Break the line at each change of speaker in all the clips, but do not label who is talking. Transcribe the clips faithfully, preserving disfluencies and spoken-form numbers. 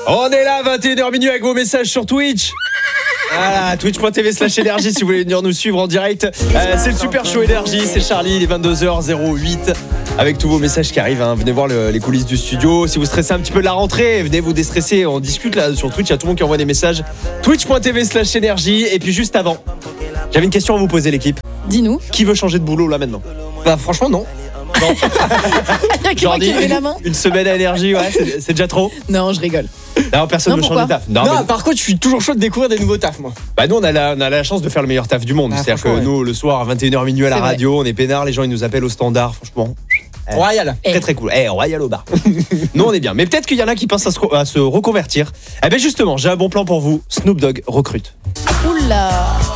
On est là, vingt et une heures minuit avec vos messages sur Twitch. Voilà, twitch point t v slash énergie si vous voulez venir nous suivre en direct. Euh, c'est le super show énergie, c'est Charlie, il est vingt-deux heures huit avec tous vos messages qui arrivent. Hein. Venez voir le, les coulisses du studio. Si vous stressez un petit peu de la rentrée, venez vous déstresser. On discute là sur Twitch, il y a tout le monde qui envoie des messages. twitch point t v slash énergie. Et puis juste avant, j'avais une question à vous poser, l'équipe.
Dis-nous.
Qui veut changer de boulot là maintenant?
Bah franchement non.
Non. Il y a qui lève la main.
Une semaine à énergie, ouais, c'est, c'est déjà trop.
Non, je rigole.
Non, personne ne veut changer de taf.
Non, non mais... par contre, je suis toujours chaud de découvrir des nouveaux tafs, moi.
Bah, nous, on a la, on a la chance de faire le meilleur taf du monde. Bah, c'est-à-dire que ouais. nous, le soir, à vingt et une heures minuit à la c'est radio, vrai. On est peinard, les gens, ils nous appellent au standard, franchement.
Royal.
Très, très cool. Eh, hey, Royal au bar. Nous, on est bien. Mais peut-être qu'il y en a qui pensent à se, à se reconvertir. Eh bien, justement, j'ai un bon plan pour vous. Snoop Dogg recrute.
Oula.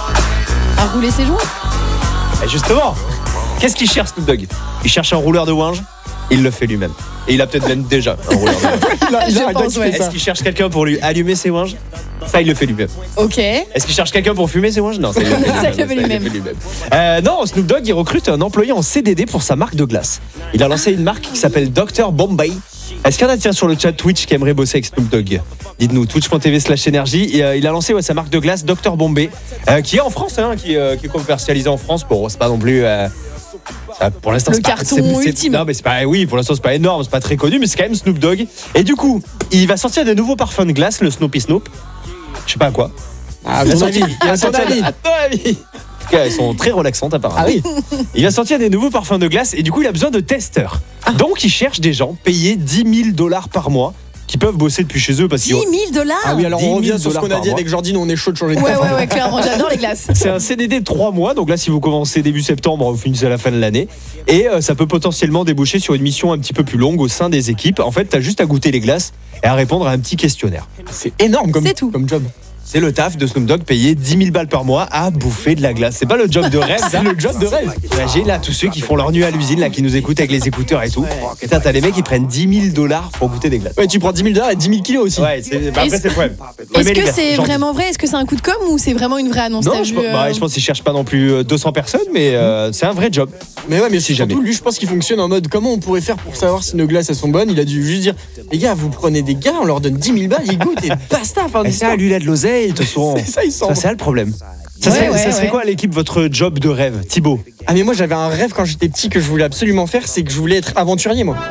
À rouler ses joints.
Eh, justement. Qu'est-ce qu'il cherche, Snoop Dogg? Il cherche un rouleur de winge. Il le fait lui-même. Et il a peut-être même déjà un rouleur de winge.
Là, je pense, ouais.
Est-ce qu'il cherche quelqu'un pour lui allumer ses winges? Ça, il le fait lui-même.
Ok.
Est-ce qu'il cherche quelqu'un pour fumer ses winges? Non, ça, il le fait lui-même.
ça, il le fait lui-même.
lui-même. Euh, non, Snoop Dogg, il recrute un employé en C D D pour sa marque de glace. Il a lancé une marque qui s'appelle docteur Bombay. Est-ce qu'il y en a tiens, sur le chat Twitch qui aimerait bosser avec Snoop Dogg? Dites-nous, twitch point t v slash énergie. Et, euh, il a lancé ouais, sa marque de glace docteur Bombay, euh, qui est en France, hein, qui, euh, qui est commercialisée en France. Bon, c'est pas non plus... Euh, Ça, pour l'instant,
le
c'est
carton
pas, c'est,
ultime.
C'est, non, mais c'est pas, oui, pour l'instant, c'est pas énorme, c'est pas très connu, mais c'est quand même Snoop Dogg. Et du coup, il va sortir des nouveaux parfums de glace, le Snoopy Snoop. Je sais pas à quoi.
Ah,
il, va
sortir,
sortir, il va sortir. À ton avis. Elles sont très relaxantes, apparemment. Ah oui. Il va sortir des nouveaux parfums de glace et du coup, il a besoin de testeurs. Ah. Donc, il cherche des gens payés dix mille dollars par mois qui peuvent bosser depuis chez eux parce
dix mille dollars.
Ah oui, alors on revient sur ce qu'on a dit avec Jordine, on est chaud de changer de
ouais,
taf.
Ouais, ouais, clairement, j'adore les glaces.
C'est un C D D de trois mois, donc là, si vous commencez début septembre, vous finissez à la fin de l'année. Et euh, ça peut potentiellement déboucher sur une mission un petit peu plus longue au sein des équipes. En fait, t'as juste à goûter les glaces et à répondre à un petit questionnaire.
C'est énorme comme,
C'est tout.
comme job.
C'est le taf de Snoop Dogg, payé dix mille balles par mois à bouffer de la glace. C'est pas le job de rêve, c'est le job de rêve. Imagine là tous ceux qui font leur nuit à l'usine, là qui nous écoutent avec les écouteurs et tout. Et t'as, t'as les mecs qui prennent dix mille dollars pour goûter des glaces.
Ouais, tu prends dix mille dollars et dix mille kilos aussi.
Ouais, c'est, bah après c'est le problème.
Est-ce que c'est vraiment vrai? Est-ce que c'est un coup de com ou c'est vraiment une vraie annonce?
Non, je,
vu, euh...
bah, je pense qu'ils cherchent pas non plus deux cents personnes, mais euh, c'est un vrai job.
Mais ouais, mais
si
surtout
jamais.
lui, je pense qu'il fonctionne en mode comment on pourrait faire pour savoir si nos glaces elles sont bonnes. Il a dû juste dire les gars, vous prenez des gars, on leur donne dix mille balles, ils goûtent et basta. Fin
et ça, lui, il a de l'oseille, ils te sont.
Ça, ils sont.
Ça, c'est ça le problème. Ça,
ouais,
serait,
ouais,
ça serait
ouais.
quoi l'équipe, votre job de rêve, Thibaut?
Ah mais moi j'avais un rêve quand j'étais petit que je voulais absolument faire, c'est que je voulais être aventurier moi.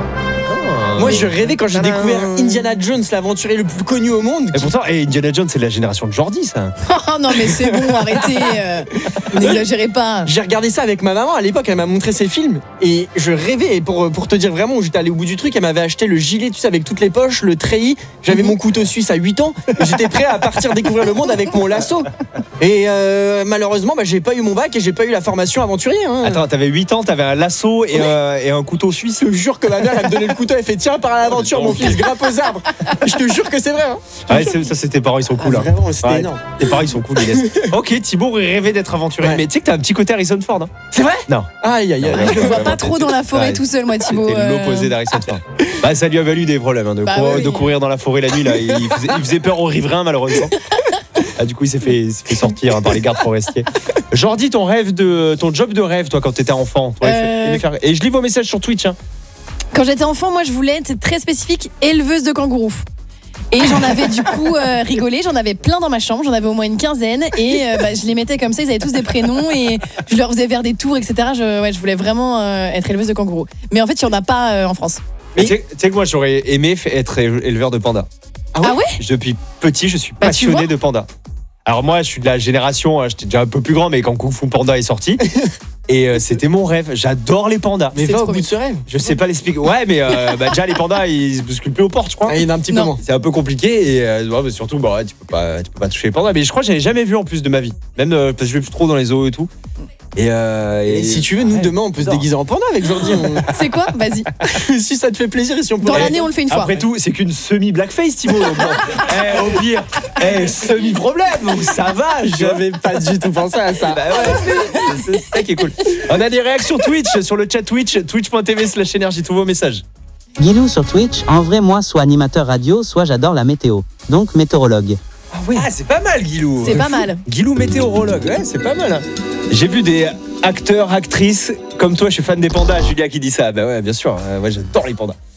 Moi, je rêvais quand j'ai découvert Indiana Jones, l'aventurier le plus connu au monde.
Et pourtant, et Indiana Jones, c'est de la génération de Jordi, ça.
Oh non, mais c'est bon, arrêtez. Euh, n'exagérez pas.
J'ai regardé ça avec ma maman à l'époque, elle m'a montré ses films. Et je rêvais, et pour, pour te dire vraiment où j'étais allé au bout du truc, elle m'avait acheté le gilet, tu sais, avec toutes les poches, le treillis. J'avais mm-hmm. mon couteau suisse à huit ans. Et j'étais prêt à partir découvrir le monde avec mon lasso. Et euh, malheureusement, bah, j'ai pas eu mon bac et j'ai pas eu la formation aventurier. Hein.
Attends, t'avais huit ans, t'avais un lasso et, ouais. euh, et un couteau suisse.
Je te jure que ma mère, elle me donnait le couteau, elle fait tiens, par l'aventure, mon fils, grimpe aux arbres. Je te jure que c'est vrai. Hein.
Ouais, c'est, ça, c'est tes parents, ils sont cool.
Ah,
hein.
Vraiment, c'était ouais. énorme.
Tes parents, ils sont cool, les gars. Ok, Thibaut rêvait d'être aventurier. Ouais. Mais tu sais que t'as un petit côté Harrison Ford. Hein.
C'est vrai?
Non.
Aïe, aïe, aïe.
Ah, je le vois pas trop dans la forêt ouais. tout seul, moi, Thibaut.
C'était euh... l'opposé d'Harrison Ford. Bah, ça lui a valu des problèmes hein, de, bah, cour- oui. de courir dans la forêt la nuit. Là. Il, faisait, il faisait peur aux riverains, malheureusement. Ah, du coup, il s'est fait, il s'est fait sortir hein, par les gardes forestiers. Jordi, ton rêve de, ton job de rêve, toi, quand t'étais enfant. Toi, euh... faire... Et je lis vos messages sur Twitch. Hein.
Quand j'étais enfant, moi, je voulais être très spécifique, éleveuse de kangourous. Et j'en avais du coup euh, rigolé, j'en avais plein dans ma chambre, j'en avais au moins une quinzaine et euh, bah, je les mettais comme ça, ils avaient tous des prénoms et je leur faisais faire des tours, et cetera. Je, ouais, je voulais vraiment euh, être éleveuse de kangourous. Mais en fait, il n'y en a pas euh, en France.
Tu sais que moi, j'aurais aimé être éleveur de pandas.
Ah ouais, ah ouais
Depuis petit, je suis
bah,
passionné de pandas. Alors moi, je suis de la génération, j'étais déjà un peu plus grand, mais quand Kung Fu Panda est sorti, et euh, c'était mon rêve. J'adore les pandas.
Mais c'est va au bout de ce rêve.
Je sais pas l'expliquer. Ouais, mais euh, bah, déjà les pandas, ils se bousculent plus aux portes, je crois.
Ah, il y en a un petit
non.
peu moins.
C'est un peu compliqué et euh, ouais, mais surtout, bah, ouais, tu peux pas, tu peux pas toucher les pandas. Mais je crois que j'avais jamais vu en plus de ma vie, même euh, parce que je vais plus trop dans les zoos et tout. Et, euh,
et, et si tu veux, nous ouais, demain on peut se déguiser en panda avec Jordi. On...
C'est quoi? Vas-y.
Si ça te fait plaisir et si on peut.
Dans l'année, on le fait une fois.
Après tout, c'est qu'une semi-blackface, Thibaut. Bon. eh, au pire, eh, semi-problème, donc ça va.
J'avais pas du tout pensé à ça.
Bah ouais, c'est, c'est ça qui est cool. On a des réactions Twitch sur le chat Twitch, twitch point t v slash énergie, tous vos messages.
Guilou sur Twitch, en vrai, moi, soit animateur radio, soit j'adore la météo. Donc météorologue.
Ah oui, ah, c'est pas mal, Guilou.
C'est pas mal.
Guilou météorologue, ouais, c'est pas mal. Hein. J'ai vu des acteurs, actrices comme toi, je suis fan des pandas. Julia qui dit ça. Bah ouais, bien sûr. Euh, ouais, j'adore les pandas.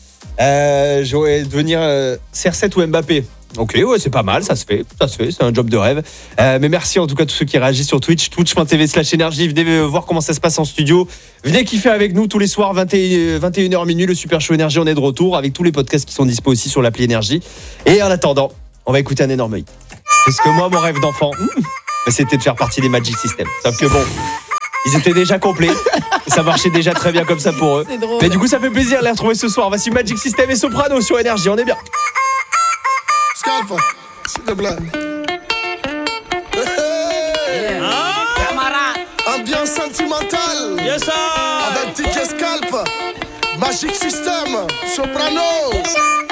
Euh, j'aurais devenir euh, C R sept ou Mbappé. Ok, ouais, c'est pas mal, ça se fait, ça se fait, c'est un job de rêve. Euh, mais merci en tout cas à tous ceux qui réagissent sur Twitch, twitch.tv slash énergie. Venez voir comment ça se passe en studio. Venez kiffer avec nous tous les soirs, vingt et une heures minuit, le Super Show Énergie. On est de retour avec tous les podcasts qui sont dispo aussi sur l'appli Énergie. Et en attendant, on va écouter un énorme hit. Parce que moi, mon rêve d'enfant, c'était de faire partie des Magic System. Sauf que bon, ils étaient déjà complets. Ça marchait déjà très bien comme ça pour eux.
C'est drôle.
Mais du coup, ça fait plaisir de les retrouver ce soir. Voici Magic System et Soprano sur Énergie. On est bien.
Scalpa, s'il te plaît. Ambiance sentimentale.
Yes, sir.
Avec D J Scalp, Magic System, Soprano.